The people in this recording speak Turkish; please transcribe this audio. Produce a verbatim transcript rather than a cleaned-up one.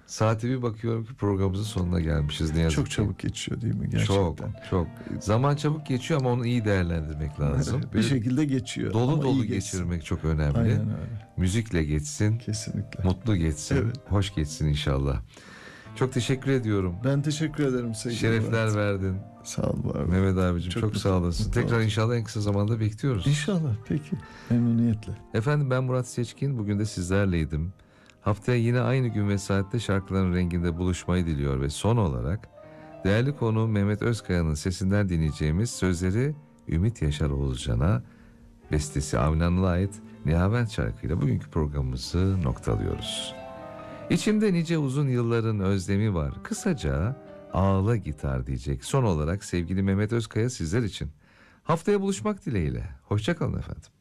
Saate bir bakıyorum ki programımızın sonuna gelmişiz ne yazık Çok ki. çabuk geçiyor değil mi gerçekten? Çok çok. Zaman çabuk geçiyor ama onu iyi değerlendirmek lazım. bir şekilde geçiyor. Dolu ama dolu iyi geçsin. geçirmek çok önemli. Aynen öyle. Müzikle geçsin. Kesinlikle. Mutlu geçsin. Evet. Hoş geçsin inşallah. Çok teşekkür ediyorum. Ben teşekkür ederim sevgili Şerefler Murat. verdin. Sağ ol var. Mehmet abicim Çok çok, mutlu- sağ olasın. mutlu Tekrar oldum. inşallah en kısa zamanda bekliyoruz. İnşallah. Peki. Memnuniyetle. Efendim ben Murat Seçkin. Bugün de sizlerleydim. Haftaya yine aynı gün ve saatte şarkıların renginde buluşmayı diliyor ve son olarak değerli konuğum Mehmet Özkaya'nın sesinden dinleyeceğimiz sözleri Ümit Yaşar Oğuzcan'a, bestesi Avni Anıl'a ait Nihavent şarkıyla bugünkü programımızı noktalıyoruz. İçimde nice uzun yılların özlemi var. Kısaca ağla gitar diyecek. Son olarak sevgili Mehmet Özkaya sizler için. Haftaya buluşmak dileğiyle. Hoşça kalın efendim.